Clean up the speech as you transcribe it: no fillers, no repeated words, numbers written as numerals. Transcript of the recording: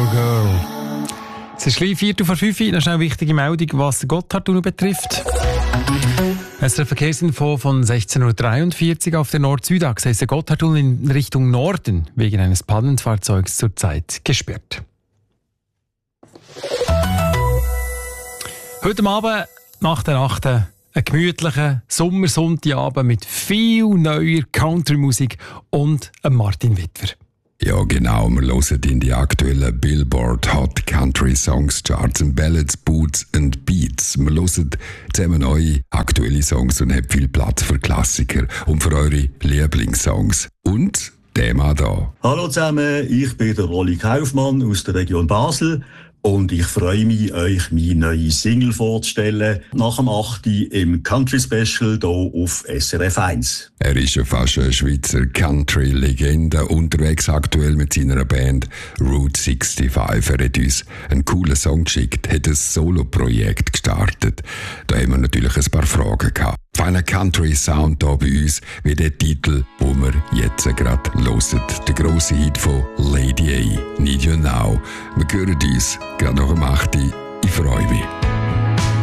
Girl. Es ist gleich 4:04, noch schnell eine wichtige Meldung, was den Gotthardtunnel betrifft. Es ist eine Verkehrsinfo von 16:43 Uhr auf der Nord-Süd-Achse. Ist der Gotthardtunnel in Richtung Norden wegen eines Pannenfahrzeugs zurzeit gesperrt. Heute Abend, nach der Nacht, einen gemütlichen Sommersonntagabend mit viel neuer Country-Musik und einem Martin Wittwer. Ja, genau. Wir hören in die aktuellen Billboard Hot Country Songs Charts und Ballads, Boots and Beats. Wir hören zusammen neue aktuelle Songs und haben viel Platz für Klassiker und für eure Lieblingssongs. Und der Mann da. Hallo zusammen, ich bin der Rolli Kaufmann aus der Region Basel. Und ich freue mich, euch meine neue Single vorzustellen, nach dem 8. im Country Special hier auf SRF 1. Er ist ja fast eine Schweizer Country-Legende, unterwegs aktuell mit seiner Band Route 65. Er hat uns einen coolen Song geschickt, hat ein Solo-Projekt gestartet. Da haben wir natürlich ein paar Fragen gehabt. Feiner Country-Sound hier bei uns, wie der Titel, den wir jetzt gerade hören. Der grosse Hit von Lady A, Need You Now. Wir hören uns gerade nach dem 8. Ich freue mich.